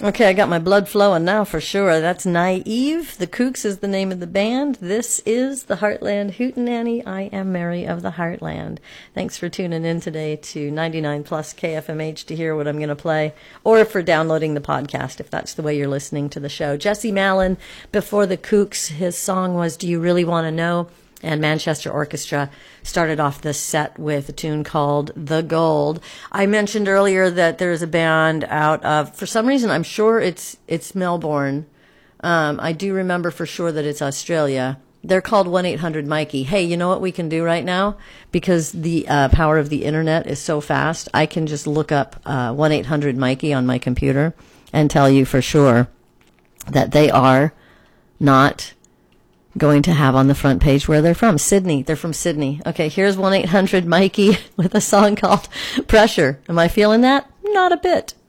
Okay, I got my blood flowing now for sure. That's Naive. The Kooks is the name of the band. This is the Heartland Hootenanny. I am Mary of the Heartland. Thanks for tuning in today to 99 Plus KFMH to hear what I'm going to play, or for downloading the podcast if that's the way you're listening to the show. Jesse Malin, before the Kooks, his song was Do You Really Want to Know? And Manchester Orchestra started off this set with a tune called The Gold. I mentioned earlier that there's a band out of, for some reason, I'm sure it's Melbourne. I do remember for sure that it's Australia. They're called 1-800-Mikey. Hey, you know what we can do right now? Because the power of the internet is so fast, I can just look up 1-800-Mikey on my computer and tell you for sure that they are not going to have on the front page where they're from. Sydney. They're from Sydney. Okay, here's 1-800-Mikey with a song called Pressure. Am I feeling that? Not a bit.